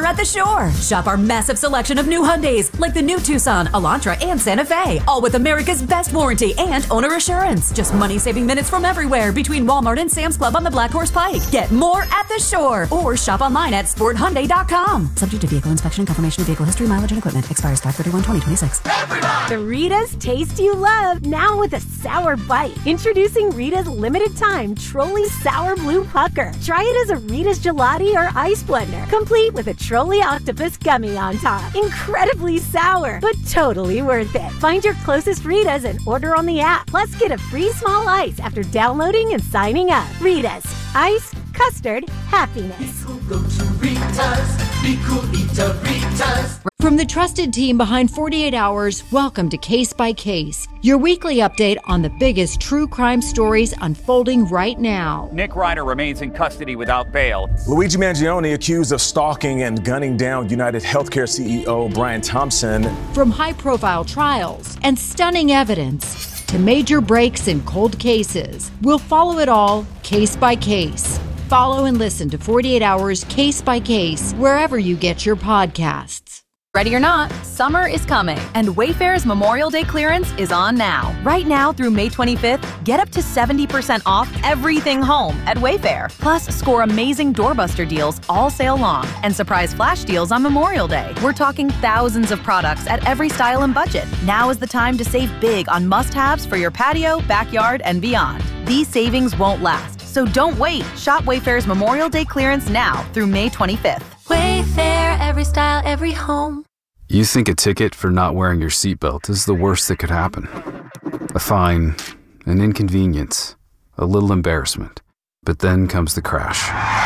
at the Shore. Shop our massive selection of new Hyundais, like the new Tucson, Elantra, and Santa Fe, all with America's best warranty and owner assurance. Just money-saving minutes from everywhere between Walmart and Sam's Club on the Black Horse Pike. Get more at the Shore, or shop online at sporthyundai.com. Subject to vehicle inspection and confirmation of vehicle history, mileage, and equipment. Expires 5/31/2026. The Rita's taste you love, now with a sour bite. Introducing Rita's limited time Trolli Sour Blue Pucker. Try it as a Rita's Gelati or ice blender, complete with a Trolli Octopus gummy on top. Incredibly sour, but totally worth it. Find your closest Rita's and order on the app. Plus, get a free small ice after downloading and signing up. Rita's. Ice, custard, happiness. Go to Rita's. Be cool, eat a Rita's. From the trusted team behind 48 Hours, welcome to Case by Case, your weekly update on the biggest true crime stories unfolding right now. Nick Ryder remains in custody without bail. Luigi Mangione accused of stalking and gunning down United Healthcare CEO Brian Thompson. From high-profile trials and stunning evidence to major breaks in cold cases, we'll follow it all case by case. Follow and listen to 48 Hours Case by Case wherever you get your podcasts. Ready or not, summer is coming, and Wayfair's Memorial Day clearance is on now. Right now through May 25th, get up to 70% off everything home at Wayfair. Plus, score amazing doorbuster deals all sale long and surprise flash deals on Memorial Day. We're talking thousands of products at every style and budget. Now is the time to save big on must-haves for your patio, backyard, and beyond. These savings won't last, so don't wait. Shop Wayfair's Memorial Day clearance now through May 25th. Wayfair, every style, every home. You think a ticket for not wearing your seatbelt is the worst that could happen. A fine, an inconvenience, a little embarrassment. But then comes the crash.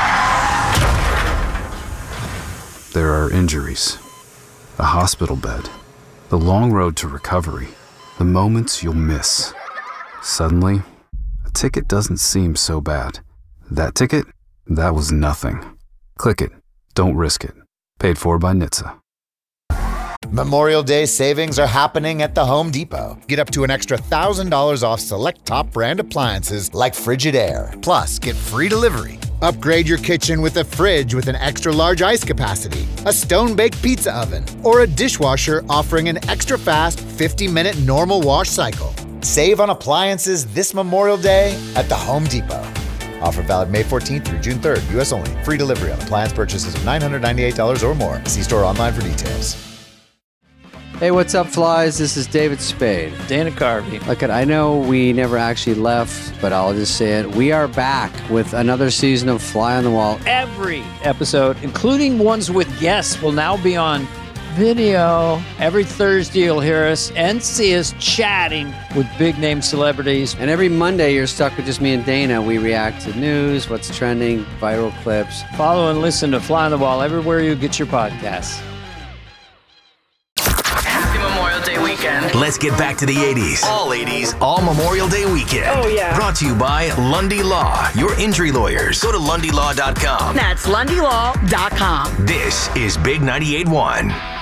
There are injuries, a hospital bed, the long road to recovery, the moments you'll miss. Suddenly, a ticket doesn't seem so bad. That ticket? That was nothing. Click it. Don't risk it. Paid for by NHTSA. Memorial Day savings are happening at the Home Depot. Get up to an extra $1,000 off select top brand appliances like Frigidaire. Plus, get free delivery. Upgrade your kitchen with a fridge with an extra large ice capacity, a stone-baked pizza oven, or a dishwasher offering an extra fast 50-minute normal wash cycle. Save on appliances this Memorial Day at the Home Depot. Offer valid May 14th through June 3rd, U.S. only. Free delivery on appliance purchases of $998 or more. See store online for details. Hey, what's up, flies? This is David Spade. Dana Carvey. Look, I know we never actually left, but I'll just say it. We are back with another season of Fly on the Wall. Every episode, including ones with guests, will now be on video. Every Thursday, you'll hear us and see us chatting with big-name celebrities. And every Monday, you're stuck with just me and Dana. We react to news, what's trending, viral clips. Follow and listen to Fly on the Wall everywhere you get your podcasts. Let's get back to the 80s. All 80s, all Memorial Day weekend. Oh, yeah. Brought to you by Lundy Law, your injury lawyers. Go to LundyLaw.com. That's LundyLaw.com. This is Big 98.1.